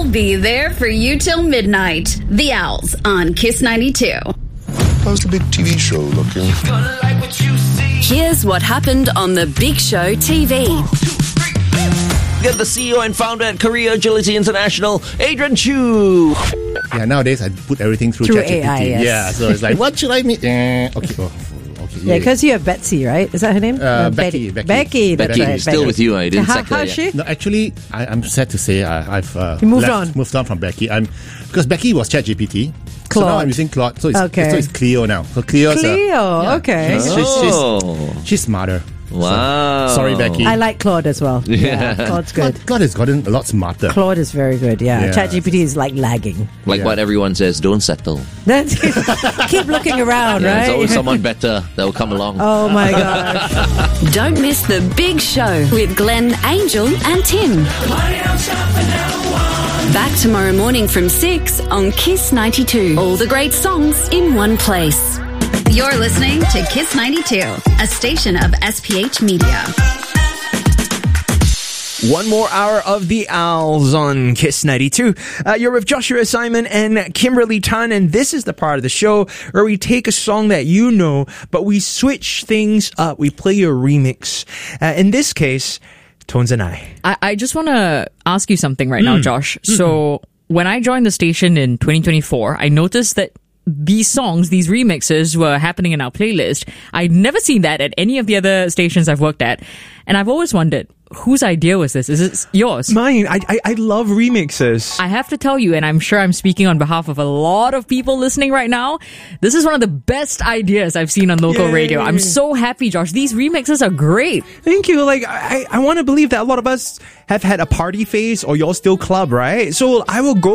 We'll be there for you till midnight. The Owls on Kiss 92. How's the big TV show looking? Here's what happened on the Big Show TV. Get the CEO and founder at Korea Agility International, Adrian Chu. Yeah, nowadays I put everything through ChatGPT. AI, yes. Yeah, so it's like, what should I meet? Okay. Yeah, because you have Betsy, right? Is that her name? Becky. Becky, that's Becky, right. still with you. I didn't sack her How's yet. she? No, actually, I'm sad to say I've moved on from Becky. Because Becky was ChatGPT. So now Claude. I'm using Claude. So it's, Okay. so it's Clio now. So Clio's okay. She's smarter. Wow. So, sorry, Becky. I like Claude as well. Yeah, Claude's good. Claude has gotten a lot smarter. Claude is very good, Yeah. ChatGPT is like lagging. Like what everyone says, don't settle. That's keep looking around, Yeah, right? there's always someone better that will come along. Oh my gosh. Don't miss the Big Show with Glenn, Angel, and Tim. Back tomorrow morning from 6 on Kiss 92. All the great songs in one place. You're listening to Kiss 92, a station of SPH Media. One more hour of the Owls on Kiss 92. You're with Joshua Simon and Kimberly Tan, and this is the part of the show where we take a song that you know, but we switch things up. We play a remix. In this case, Tones and I just want to ask you something right now, Josh. So when I joined the station in 2024, I noticed that these songs, these remixes were happening in our playlist. I'd never seen that at any of the other stations I've worked at. And I've always wondered, whose idea was this? Is it yours? Mine. I love remixes. I have to tell you, and I'm sure I'm speaking on behalf of a lot of people listening right now, this is one of the best ideas I've seen on local radio. I'm so happy, Josh. These remixes are great. Thank you. Like, I want to believe that a lot of us have had a party phase or you're still club, right? So I will go